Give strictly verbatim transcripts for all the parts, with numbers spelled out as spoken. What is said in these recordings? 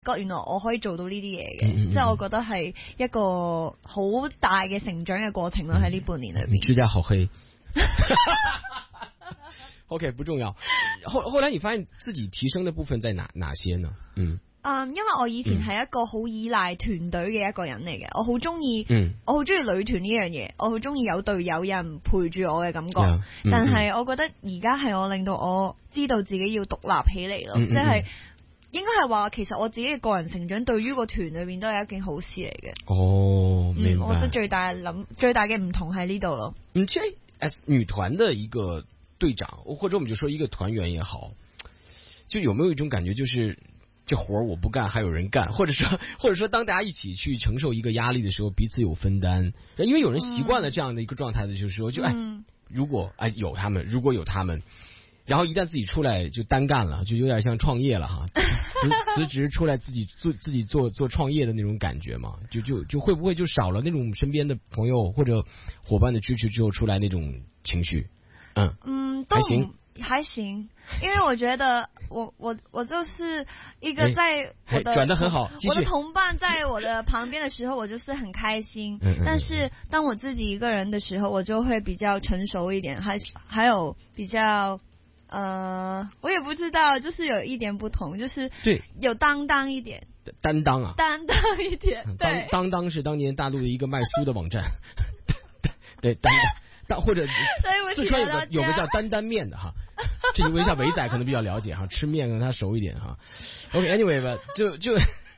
覺原來我可以做到呢啲嘢嘅，即係我覺得係一個好大嘅成長嘅過程啦，喺呢半年裏邊。 你指甲好黑。OK， 不重要。後後來你發現自己提升的部分在哪哪些呢？嗯。 嗯，因為我以前係一個好依賴團隊嘅一個人嚟嘅，我好中意， 嗯， 我好中意女團呢樣嘢，我好中意有隊友有人陪住我嘅感覺。 Yeah, 嗯、 但係我覺得而家係我令到我知道自己要獨立起嚟咯， 嗯、 即係應該係話，其實我自己嘅個人成長對於個團裏面都係一件好事嚟嘅。 哦，明白。 嗯、我覺得最大諗最大嘅唔同喺呢度咯。 嗯，其實 as 女團的一個隊長，或者我們就說一個團員也好，就有沒有一種感覺，就是這活兒我不幹，還有人幹，或者說，或者說，當大家一起去承受一個壓力的時候，彼此有分擔。因為有人習慣了這樣的一個狀態的，就是說，就哎，如果哎有他們，如果有他們，然後一旦自己出來就單幹了，就有點像創業了哈，辭辭職出來自己做自己做做創業的那種感覺嘛，就就就會不會就少了那種身邊的朋友或者夥伴的支持之後出來那種情緒？嗯嗯，都還行。 還行，因為我覺得我我我就是一個在我的轉得很好， 我的同伴在我的旁邊的時候，我就是很開心。嗯嗯，但是當我自己一個人的時候，我就會比較成熟一點，還還有比較呃，我也不知道，就是有一點不同，就是對有擔當一點， 擔當啊， 擔當一點。對， 當當是當年大陸的一個賣書的網站，對擔當或者四川有個有個叫擔擔麵的哈。這一位叫偉仔可能比較了解哈，吃麵跟他熟一點哈。OK，anyway 吧，就就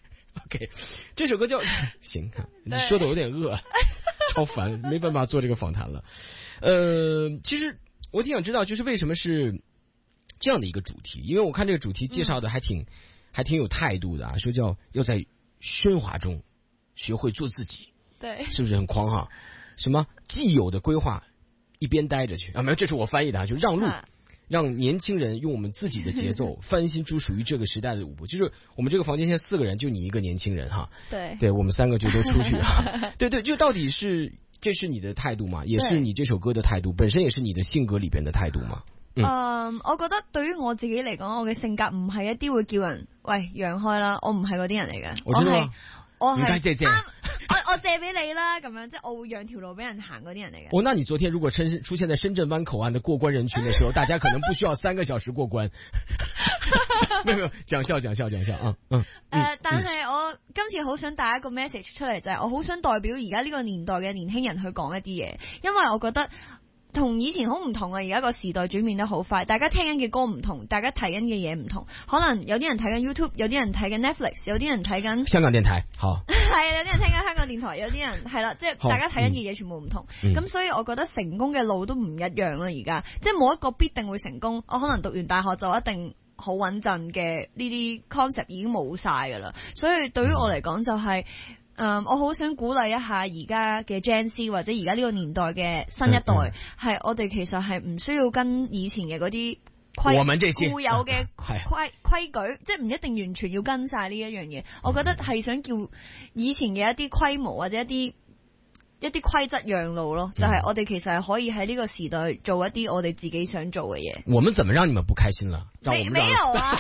OK， 這首歌叫行，你說的有點餓，超煩，沒辦法做這個訪談了。呃，其實我挺想知道，就是為什麼是這樣的一個主題？因為我看這個主題介紹的還挺、嗯、還挺有態度的啊，說叫要在喧嘩中學會做自己， 對， 是不是很狂哈？什麼既有的規劃一邊待着去啊？沒有，這是我翻譯的啊，就讓路。啊，讓年輕人用我們自己的節奏翻新出屬於這個時代的舞步。就是我們這個房間現在四個人，就你一個年輕人哈。對，對我們三個就都出去哈。對對，就到底是這是你的態度嗎？也是你這首歌的態度，本身也是你的性格裏邊的態度嗎？嗯，嗯， 我覺得對於我自己嚟講，我嘅性格唔係一啲會叫人喂讓開啦，我唔係嗰啲人嚟嘅。 我知道啊。 我係謝謝。 我我借俾你啦，咁樣即係我會讓條路俾人行嗰啲人嚟嘅。 哦，那你昨天如果深出現在深圳灣口岸的過關人群的時候，大家可能不需要三個小時過關。沒有沒有，講笑講笑講笑啊嗯。誒、 呃，但係我今次好想帶一個 message 出嚟，就係、是、我好想代表而家呢個年代嘅年輕人去講一啲嘢，因為我覺得同以前好唔同啊！而家個時代轉變得好快，大家聽緊嘅歌唔同，大家睇緊嘅嘢唔同，可能有啲人睇緊 YouTube， 有啲人睇緊 Netflix， 有啲人睇緊香港電台，好係啊，有啲人聽緊香港電台，有啲人係啦，即係大家睇緊嘅嘢全部唔同，咁、嗯、所以我覺得成功嘅路都唔一樣啦。而家即係冇一個必定會成功，我可能讀完大學就一定好穩陣嘅呢啲 concept 已經冇晒噶啦，所以對於我嚟講就係、是。嗯，我好想鼓勵一下而家嘅 Gen Z 或者而家呢個年代嘅新一代，係、嗯嗯、我哋其實係唔需要跟以前嘅嗰啲規固有嘅規規矩，即係唔一定完全要跟晒呢一樣嘢。我覺得係想叫以前嘅一啲規模或者一啲一啲規則讓路咯，就係、是、我哋其實係可以喺呢個時代做一啲我哋自己想做嘅嘢。 我們怎麼讓你們不開心了？讓我們讓沒，沒有啊。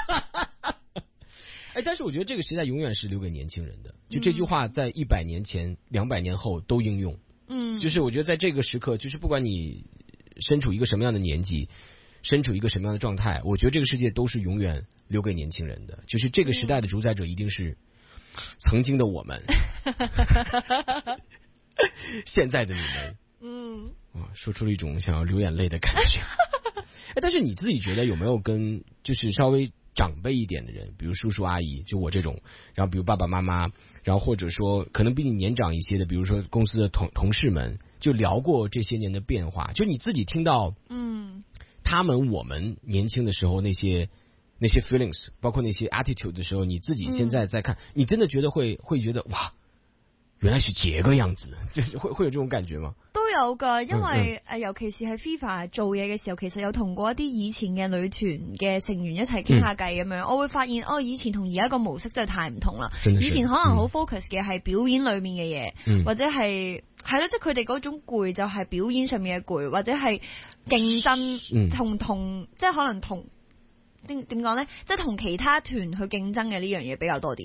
哎，但是我覺得這個時代永遠是留給年輕人的。就這句話，在一百年前、兩百年後都應用。嗯，就是我覺得在這個時刻，就是不管你身處一個什麼樣的年紀，身處一個什麼樣的狀態，我覺得這個世界都是永遠留給年輕人的。就是這個時代的主宰者一定是曾經的我們，現在的你們。嗯，啊，說出了一種想要流眼淚的感覺。哎，但是你自己覺得有沒有跟就是稍微長輩一點的人，比如叔叔阿姨，就我這種，然後比如爸爸媽媽，然後或者說可能比你年長一些的，比如說公司的同同事們，就聊過這些年的變化。就你自己聽到，嗯，他們我們年輕的時候那些那些 feelings， 包括那些 attitude 的時候，你自己現在在看，嗯、你真的覺得會會覺得哇，原來是這個樣子，就會會有這種感覺嗎？ 都有噶，因為誒、嗯嗯，尤其是喺 FIFA 做嘢嘅時候，其實有同過一啲以前嘅女團嘅成員一齊傾下偈咁樣，我會發現哦，以前同而家個模式真係太唔同啦。以前可能好 focus 嘅係表演裏面嘅嘢、嗯，或者係係咯，即係佢哋嗰種攰就係表演上面嘅攰，或者係競爭同同即係可能同點點講咧，即係同其他團去競爭嘅呢樣嘢比較多啲。